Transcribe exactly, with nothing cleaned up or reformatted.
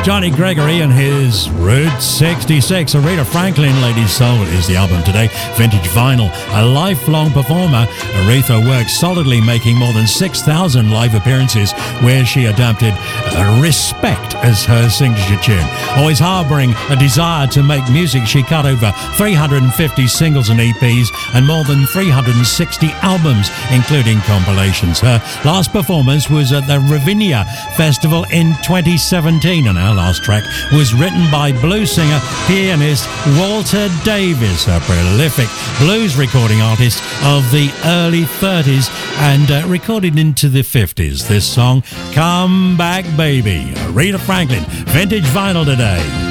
Johnny Gregory and his Route sixty-six. Aretha Franklin, Lady Soul is the album today. Vintage Vinyl. A lifelong performer, Aretha worked solidly, making more than six thousand live appearances where she adapted uh, Respect as her signature tune. Always harbouring a desire to make music, she cut over three hundred fifty singles and E Ps and more than three hundred sixty albums, including compilations. Her last performance was at the Ravinia Festival in twenty seventeen, and our last track was written by blues singer, pianist Walter Davis, a prolific blues recording artist of the early thirties and uh, recorded into the fifties. This song, Come Back Baby, Aretha Franklin, Vintage Vinyl today.